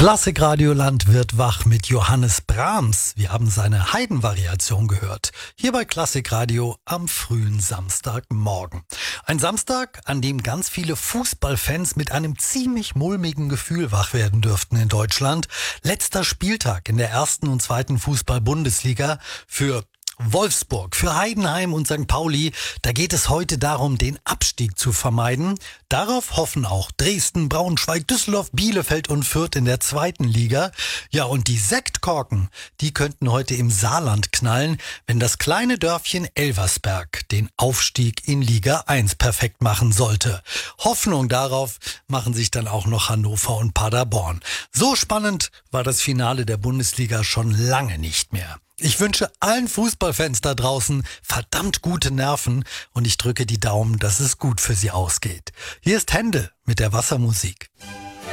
Klassikradioland wird wach mit Johannes Brahms. Wir haben seine Haydn-Variation gehört. Hier bei Klassikradio am frühen Samstagmorgen. Ein Samstag, an dem ganz viele Fußballfans mit einem ziemlich mulmigen Gefühl wach werden dürften in Deutschland. Letzter Spieltag in der ersten und zweiten Fußball-Bundesliga für Wolfsburg, für Heidenheim und St. Pauli. Da geht es heute darum, den Abstieg zu vermeiden. Darauf hoffen auch Dresden, Braunschweig, Düsseldorf, Bielefeld und Fürth in der zweiten Liga. Ja, und die Sektkorken, die könnten heute im Saarland knallen, wenn das kleine Dörfchen Elversberg den Aufstieg in Liga 1 perfekt machen sollte. Hoffnung darauf machen sich dann auch noch Hannover und Paderborn. So spannend war das Finale der Bundesliga schon lange nicht mehr. Ich wünsche allen Fußballfans da draußen verdammt gute Nerven und ich drücke die Daumen, dass es gut für sie ausgeht. Hier ist Händel mit der Wassermusik.